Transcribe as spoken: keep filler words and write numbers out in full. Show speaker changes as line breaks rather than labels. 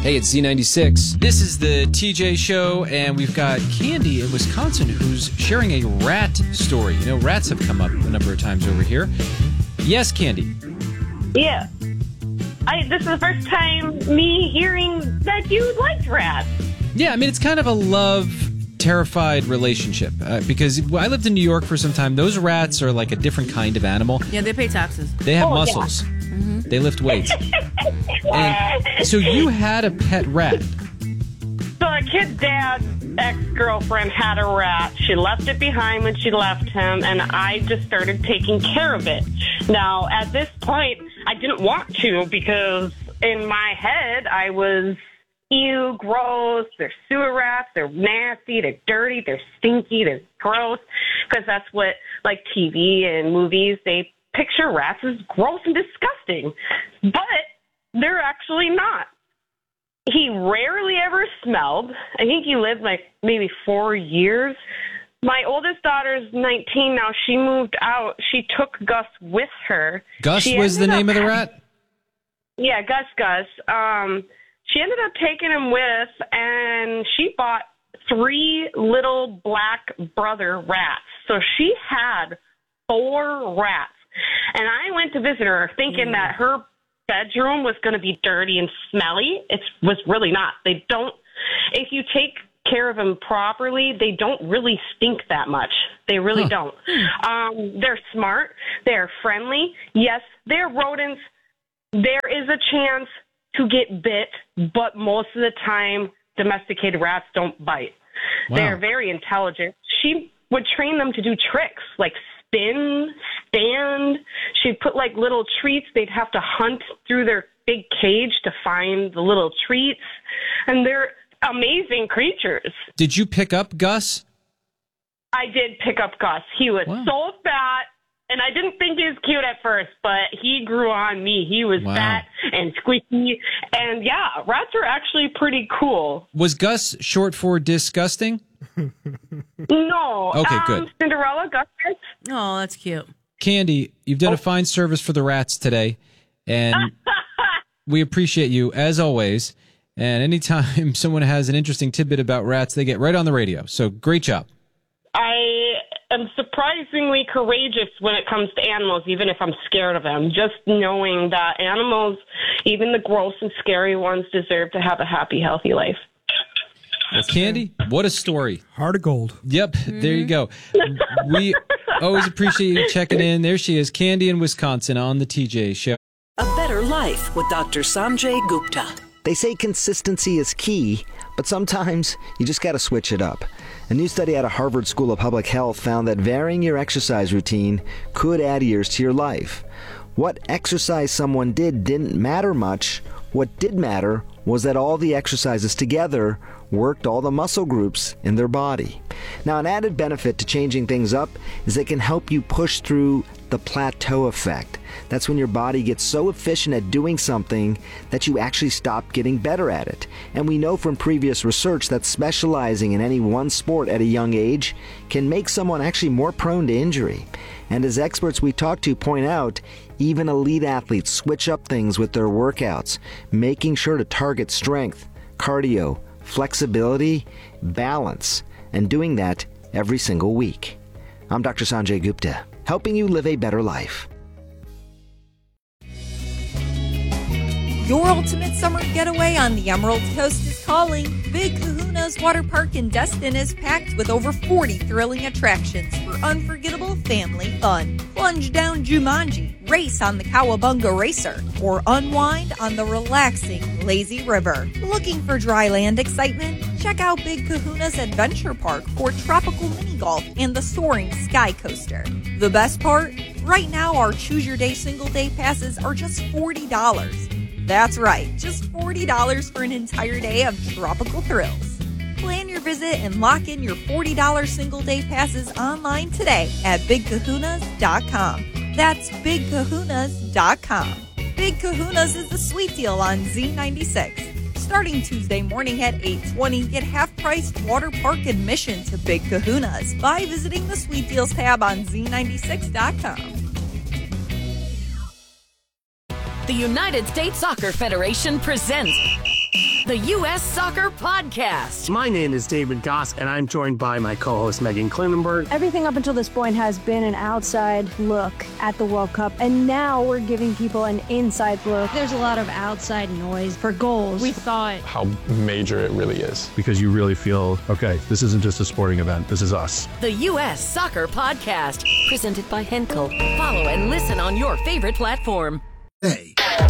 Hey, it's Z ninety-six. This is the T J Show, and we've got Candy in Wisconsin who's sharing a rat story. You know, rats have come up a number of times over here. Yes, Candy.
Yeah. I, this is the first time me hearing that you liked rats.
Yeah, I mean, it's kind of a love-terrified relationship uh, because I lived in New York for some time. Those rats are like a different kind of animal.
Yeah, they pay taxes.
They have
Oh,
muscles.
Yeah. Mm-hmm.
They lift weights. And so you had a pet rat.
So a kid's dad's ex-girlfriend had a rat. She left it behind when she left him, and I just started taking care of it. Now, at this point, I didn't want to because in my head, I was, ew, gross, they're sewer rats, they're nasty, they're dirty, they're stinky, they're gross, because that's what, like, T V and movies, they picture rats as gross and disgusting. But they're actually not. He rarely ever smelled. I think he lived like maybe four years. My oldest daughter's nineteen now. She moved out. She took Gus with her.
Gus
She
was the
ended
name
up-
of the rat?
Yeah, Gus Gus. Um, she ended up taking him with, and she bought three little black brother rats. So she had four rats. And I went to visit her thinking mm. that her bedroom was going to be dirty and smelly. It was really not. They don't, if you take care of them properly, they don't really stink that much. They really huh. don't. Um, they're smart. They're friendly. Yes, they're rodents. There is a chance to get bit, but most of the time, domesticated rats don't bite.
Wow.
They're very intelligent. She would train them to do tricks like spin, stand. She'd put like little treats. They'd have to hunt through their big cage to find the little treats. And they're amazing creatures.
Did you pick up Gus?
I did pick up Gus. He was
wow.
so fat, and I didn't think he was cute at first, but he grew on me. He was
wow.
fat and squeaky. And yeah, rats are actually pretty cool.
Was Gus short for disgusting?
No.
Okay,
um,
good.
Cinderella, Gus.
Oh, that's cute.
Candy, you've done
oh.
a fine service for the rats today, and we appreciate you, as always. And anytime someone has an interesting tidbit about rats, they get right on the radio. So great job.
I am surprisingly courageous when it comes to animals, even if I'm scared of them. Just knowing that animals, even the gross and scary ones, deserve to have a happy, healthy life.
Well, Candy, what a story.
Heart of gold.
Yep, mm-hmm. There you go. We always appreciate you checking in. There she is, Candy in Wisconsin on the T J Show.
A Better Life with Doctor Sanjay Gupta.
They say consistency is key, but sometimes you just got to switch it up. A new study out of Harvard School of Public Health found that varying your exercise routine could add years to your life. What exercise someone did didn't matter much. What did matter was that all the exercises together worked all the muscle groups in their body. Now, an added benefit to changing things up is they can help you push through the plateau effect. That's when your body gets so efficient at doing something that you actually stop getting better at it. And we know from previous research that specializing in any one sport at a young age can make someone actually more prone to injury. And as experts we talk to point out, even elite athletes switch up things with their workouts, making sure to target strength, cardio, flexibility, balance, and doing that every single week. I'm Doctor Sanjay Gupta, helping you live a better life.
Your ultimate summer getaway on the Emerald Coast is calling. Big Kahuna's Water Park in Destin is packed with over forty thrilling attractions for unforgettable family fun. Plunge down Jumanji, race on the Cowabunga Racer, or unwind on the relaxing Lazy River. Looking for dry land excitement? Check out Big Kahuna's Adventure Park for tropical mini golf and the soaring Sky Coaster. The best part? Right now, our Choose Your Day single day passes are just forty dollars. That's right, just forty dollars for an entire day of tropical thrills. Plan your visit and lock in your forty dollars single day passes online today at big kahunas dot com. That's big kahunas dot com. Big Kahunas is the sweet deal on Z ninety-six. Starting Tuesday morning at eight twenty, get half-priced water park admission to Big Kahunas by visiting the Sweet Deals tab on Z ninety-six dot com.
The United States Soccer Federation presents
the U S Soccer Podcast.
My name is David Goss, and I'm joined by my co-host Megan Klinenberg.
Everything up until this point has been an outside look at the World Cup, and now we're giving people an inside look.
There's a lot of outside noise for goals.
We thought
how major it really is.
Because you really feel, okay, this isn't just a sporting event, this is us.
The U S Soccer Podcast, presented by Henkel. Follow and listen on your favorite platform.
Hey,